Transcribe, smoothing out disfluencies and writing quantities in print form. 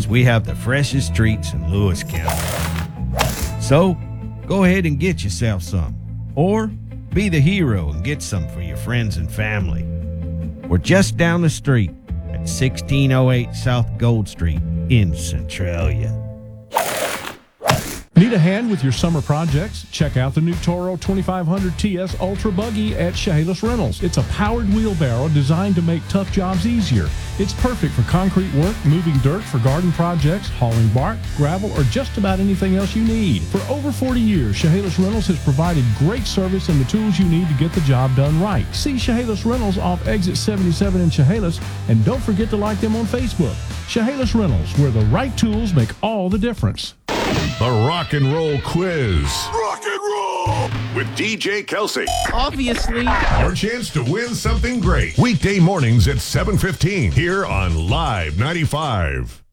because we have the freshest treats in Lewis County. So, go ahead and get yourself some. Or be the hero and get some for your friends and family. We're just down the street at 1608 South Gold Street in Centralia. Need a hand with your summer projects? Check out the new Toro 2500 TS Ultra Buggy at Chehalis Rentals. It's a powered wheelbarrow designed to make tough jobs easier. It's perfect for concrete work, moving dirt for garden projects, hauling bark, gravel, or just about anything else you need. For over 40 years, Chehalis Rentals has provided great service and the tools you need to get the job done right. See Chehalis Rentals off exit 77 in Chehalis, and don't forget to like them on Facebook. Chehalis Rentals, where the right tools make all the difference. The Rock and Roll Quiz. Rock and Roll with DJ Kelsey. Obviously. Your chance to win something great. Weekday mornings at 7:15 here on Live 95.